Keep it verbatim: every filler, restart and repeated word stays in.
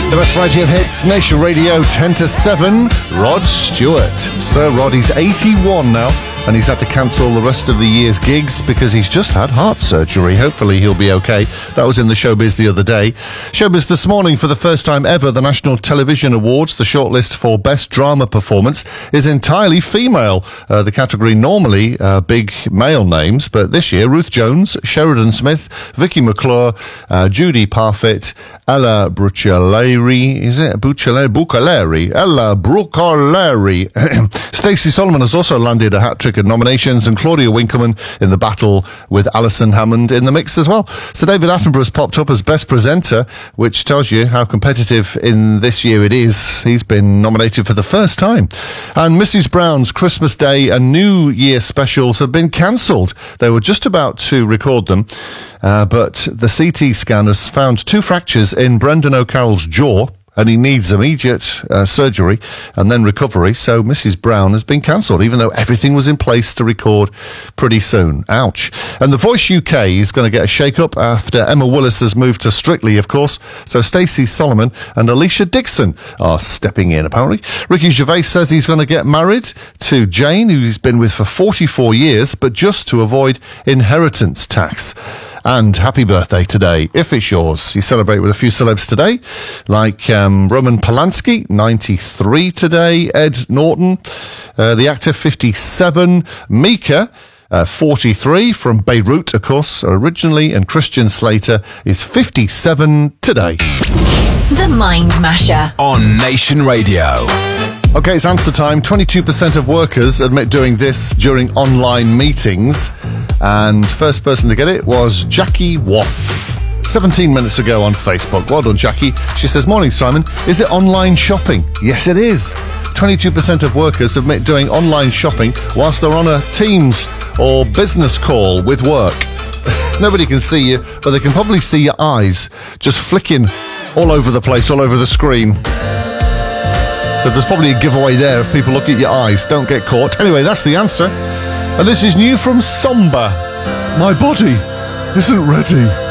The best variety of hits, Nation Radio, ten to seven, Rod Stewart. Sir Rod, he's eighty-one now, and he's had to cancel the rest of the year's gigs because he's just had heart surgery. Hopefully he'll be okay. That was in the Showbiz the other day. Showbiz this morning, for the first time ever, the National Television Awards, the shortlist for Best Drama Performance, is entirely female. Uh, the category normally uh, big male names, but this year, Ruth Jones, Sheridan Smith, Vicky McClure, uh, Judy Parfitt, Ella Bruccialeri, is it? Buccialeri? Buccialeri. Ella Bruccialeri. Stacey Solomon has also landed a hat-trick of nominations, and Claudia Winkleman in the battle with Alison Hammond in the mix as well. So David Attenborough's popped up as Best Presenter, which tells you how competitive in this year it is. He's been nominated for the first time. And Missus Brown's Christmas Day and New Year specials have been cancelled. They were just about to record them, uh, but the C T scan has found two fractures in Brendan O'Carroll's jaw, and he needs immediate uh, surgery and then recovery. So Missus Brown has been cancelled, even though everything was in place to record pretty soon. Ouch. And The Voice U K is going to get a shake-up after Emma Willis has moved to Strictly, of course. So Stacey Solomon and Alicia Dixon are stepping in, apparently. Ricky Gervais says he's going to get married to Jane, who he's been with for forty-four years, but just to avoid inheritance tax. And happy birthday today, if it's yours. You celebrate with a few celebs today, like um, Roman Polanski, ninety-three today, Ed Norton, uh, the actor, fifty-seven, Mika, uh, forty-three, from Beirut, of course, originally, and Christian Slater is fifty-seven today. The Mind Masher on Nation Radio. Okay, it's answer time. twenty-two percent of workers admit doing this during online meetings. And first person to get it was Jackie Woff, seventeen minutes ago on Facebook. Well done, Jackie. She says, morning, Simon. Is it online shopping? Yes, it is. twenty-two percent of workers admit doing online shopping whilst they're on a Teams or business call with work. Nobody can see you, but they can probably see your eyes just flicking all over the place, all over the screen. So there's probably a giveaway there if people look at your eyes. Don't get caught. Anyway, that's the answer. And this is new from Somba. My body isn't ready.